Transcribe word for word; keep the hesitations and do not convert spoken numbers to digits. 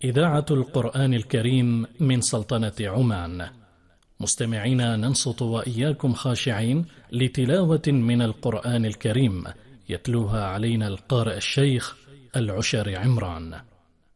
إذاعة القرآن الكريم من سلطنة عمان. مستمعينا، ننصت وإياكم خاشعين لتلاوة من القرآن الكريم يتلوها علينا القارئ الشيخ العشر عمران.